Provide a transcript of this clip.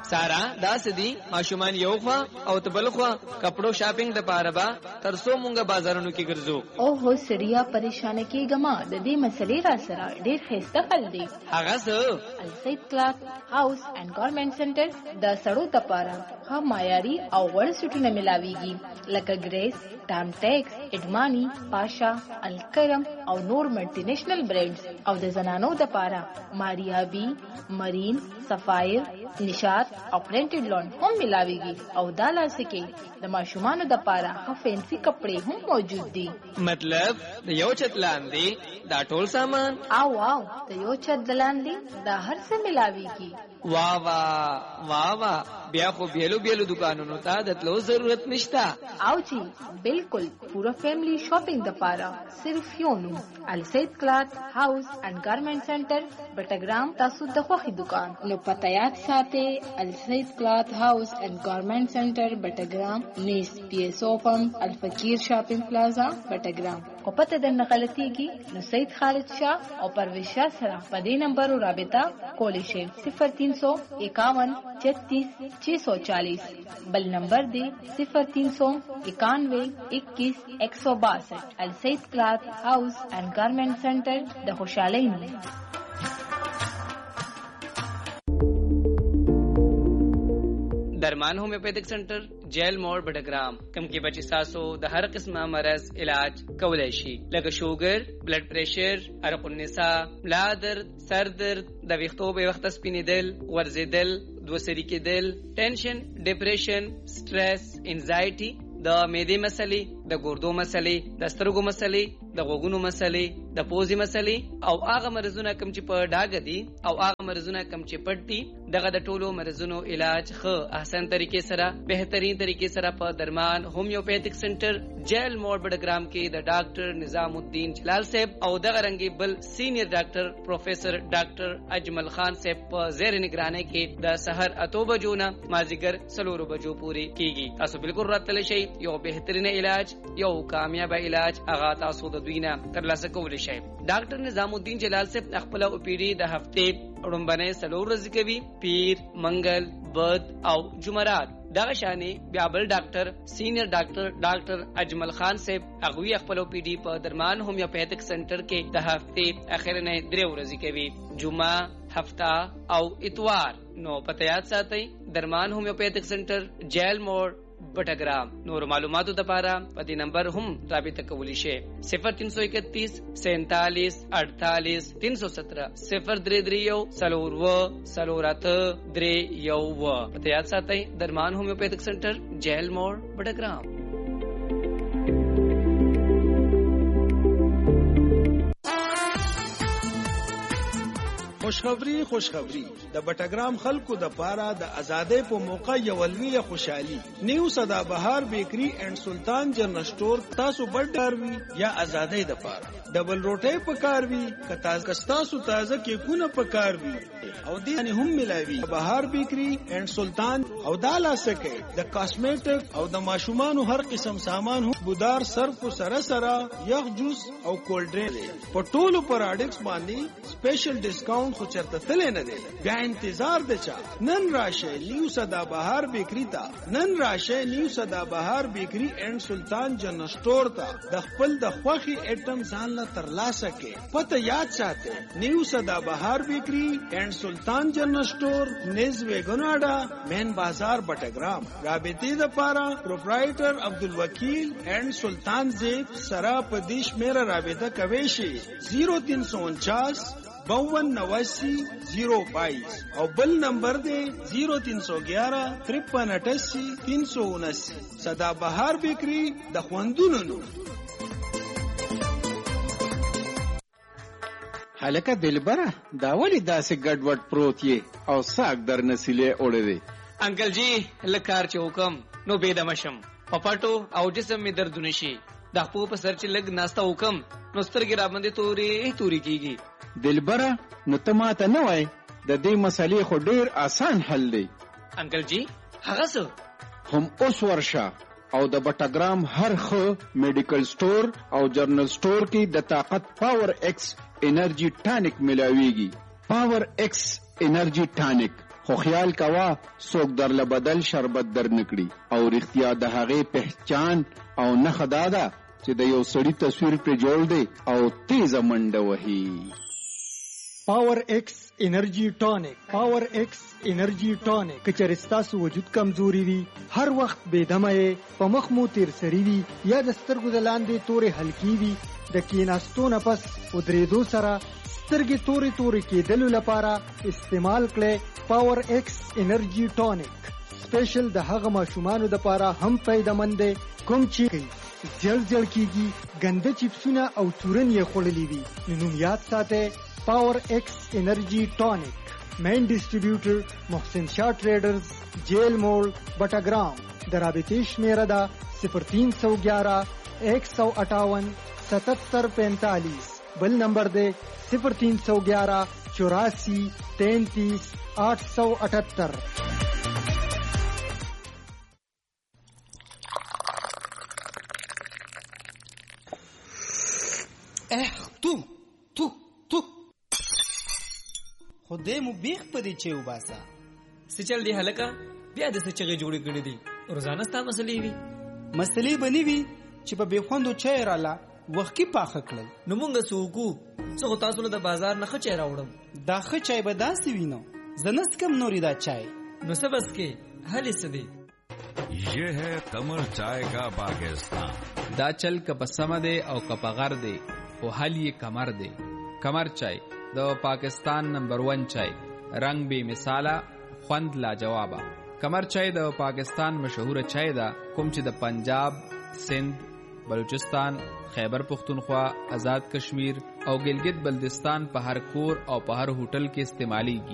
سارا دا سدي ماشومان یو خوا او تبل خوا کپړو شاپینګ د پاره با ترسو مونږه بازارونو کې ګرځو. او هو سړیا پریشان کېګما د دې مسلې را سره ډېر خسته حل دی. هغه څه السید کلاث هاوس اینڈ گارمنټ سنټر د سړو د پاره ها معیاري او وړ سټونه ملاويږي لکه ګریس، ټام ټیکس، اډمانی، پاشا، الکرم او نور ملټي نېشنل برانډز او د زنانو د پاره ماریا بی، مرین، سفایر، نشاط او پرنټډ لون هم ملاويږي او دا لاسکه د ماشومان د پاره ها فینسي کپڑے هم موجود دي. مطلب د یو چت لاندې دا ټول سامان او د یو چت لاندې دا هر څه ملاويږي. واہ واہ واہ واہ بیا خو بیلو بیلو دکانونو ته د تلو ضرورت نشتا. او جی بالکل پورا فیملی شاپینګ د پاره صرف یو نوم السید کلاث هاوس اینڈ گارمنټ سنټر بټګرام. تاسو د خوخي دکان نو پته یاد ساتئ السید کلاث هاوس اینڈ گارمنټ سنټر بټګرام نیس پی ایس او پمپ الفقیر شاپینګ پلازا بټګرام. کو پته د نقلتيږي نو سید خالد شاه او پرویز شاه سره په دې نمبر رابطه کولی شئ 0351 36 640. بل نمبر دی 0391 21 162. السید کلاث هاوس اینڈ گارمنٹ سنٹر د خوشحالۍ نوم. درمان ہومیوپیتھک سنٹر جیل موڑ بٹگرام کم کی بچی ساسو د هر قسمه مرض علاج کولای شي لکه شوګر، بلډ پریشر، عرق النساء، ملا درد، سر درد، د ویښتو به وخت سپینیدل، ورزیدل، دوسری کېدل، ټینشن، ډیپریشن، سټرس، انزایټي، د معدې مسلې، د ګردو مسلې، د سترګو مسلې، د غوږونو مسلې، د پوزې مسلې او هغه مرزونه کم چې په ډاګ دي او هغه مرزونه کم چې پټ دي دغه د ټولو مرزونو علاج ښه احسن طریقې سره بهترین طریقې سره په درمان هومیوپیتھک سنټر جیل موړ بډګرام کې د ډاکټر نظام الدین جلال صاحب او دغه رنګي بل سینیئر ډاکټر پروفیسر ډاکټر اجمل خان صاحب په زیر نگرانی کې د سحر 8 بجو نه مازیګر 4 بجو پورې کیږي. تاسو بالکل راتلی شئ. یو بهترین علاج، یو کامیاب علاج هغه تاسو د دوی نه ترلاسه کولی شئ. ډاکټر نظام الدین جلال صاحب خپل او پی ډی د هفته رومبنه 4 ورځې کوي، پیر، منګل، بد او جمعرات. دغه شانې بیا بل ډاکټر سینیئر ډاکټر اجمل خان صاحب هغوی خپل او پی ډی په درمان هومیوپیتھک سنټر کې د هفته اخر نه 3 ورځې کوي، جمعه، هفته او اتوار. نو پته یاد ساتئ درمان هومیوپیتھک سنټر جیل موړ بټګرام. نور معلوماتو لپاره په دې نمبر هم رابطه کولی شئ 0331 47 48 317 033 43 پته یاد ساتئ درمان هومیوپیتھک سنټر جیل موړ بټګرام. خوشخبری د بټګرام خلکو د پاره د آزادۍ په موقع یو لویه خوشحالي. نیو سدا بهار بیکری اینڈ سلطان جنرل سٹور تاسو بډار وی یا آزادۍ د پاره ډبل روټي پکار وی کتاسو تازه کیکونه پکار وی او دې هم ملاوي. بهار بیکری اینڈ سلطان او دالا سکه د کاسمیټک او د ماشومانو هر قسم سامان هم بودار صرف سره یخ جوس او کولډ ډرینک په ټولو پروډکټس باندې سپیشل ډیسکاونټ خو چرته تل نه دی. بیا انتظار د چا؟ نن راشه نیو سدا بهار بیکری تا. نن راشه نیو سدا بهار بیکری اینڈ سلطان جنرل سٹور تا د خپل د خوخي ایټم ځان له ترلاسه کې. پته یاد ساتئ نیو سدا بهار بیکری اینڈ سلطان جنرل سٹور نز ویګوناډا مین بازار بټګرام. رابطې د پاره پروپرایټر عبدالوکیل اینڈ سلطان زیب سرا پدیش میرا رابطه کوي شي 0349 529022 او بل نمبر دے 0311 5388 379. سدا بهار بیکری د خوندونو نو. هلکه دلبره دا ولی داسې ګډوډ پروت یې او ساک در نسیلې اوړې دی؟ انکل جی لکار چې حکم نو بيدمشم پپاټو او جسم می دردونه شي د خپل په سر چې لګ ناستا حکم نو سترګې را باندې توري کیږي. دلبره نو ته ماته نه وای د دې مسلې خو ډیر آسان حل دی. انکل جی هغه څه؟ هم اوس ورشه او د بټګرام هر خو میډیکل سٹور او جرنل سٹور کې د طاقت پاور ایکس انرژي ټانک ملاويږي. پاور ایکس انرژي ټانک خو خیال کوا څوک درله بدل شربت در نکړي او رښتیا د هغې پہچان او نښه دا ده چې د یو سړي تصویر پرې جوړ دی او تیزه منډه وهي. پاور ایکس انرژي ټانک. پاور ایکس انرژي ټانک که چېرې ستاسو وجود کمزوري وي، هر وخت بېدمه یې، په مخ مو تیر سري وي یا د سترګو د لاندې تورې حلقې وي، د کېناستو نه پس ودرېدو سره سترګې تورې تورې کېدلو لپاره استعمال کړئ پاور ایکس انرژي ټانک. سپیشل د هغه ماشومانو دپاره هم فایدهمند دی کوم چې زړ کېږي، ګنده چپسونه او تورن یې خوړلي وي. نو نوم یاد ساتئ، پاور ایکس انرژي ټانک. مین ډسټریبیوټر محسن شاه ټریډرز، جیل موړ، بټګرام. د رابطې شمیره ده 0311 158 7745. بل نمبر ده 0311 84 33 878. خدای مو بیخ پدې چې وباسا. څه چل دی هلکه؟ بیا د څه چغې جوړې کړې دي؟ روزانه ستا مسلې وي؟ مسلې به نه وي چې په بېخوندو چای راله وخت کې پاخه کړل. نو مونږ څه وکړو؟ څه خو تاسو له د بازار نه ښه چای راوړم. دا ښه چای به داسې وي نو زه نه څکم نورې دا چای. نو څه بس کې حل یې څه دی؟ یہ ہے قمر چائے کا پاکستان. دا چل که په سمه دی او که په غر دی خو حل یې کمر دی. کمر چای د پاکستان نمبر 1 چای، رنگ بے مثاله، خوند لاجوابه. کمر چای د پاکستان مشهوره چای ده کوم چې د پنجاب، سند، بلوچستان، خیبر پختونخوا، آزاد کشمیر او ګلګت بلتستان په هر کور او په هر هوټل کې استعمالیږي.